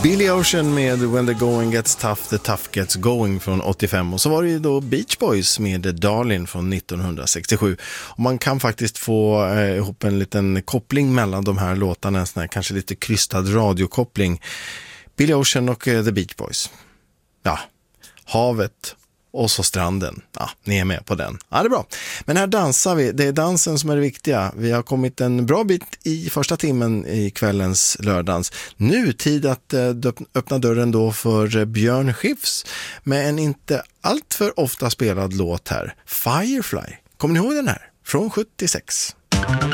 Billy Ocean med When the Going Gets Tough, the Tough Gets Going från 85. Och så var det ju då Beach Boys med Darlin från 1967. Och man kan faktiskt få ihop en liten koppling mellan de här låtarna, en sån här kanske lite krystad radiokoppling. Billy Ocean och The Beach Boys. Ja, havet och så stranden. Ja, ni är med på den. Ja, det är bra. Men här dansar vi. Det är dansen som är det viktiga. Vi har kommit en bra bit i första timmen i kvällens lördans. Nu tid att öppna dörren då för Björn Skifs med en inte alltför ofta spelad låt här. Firefly. Kommer ni ihåg den här? Från 76.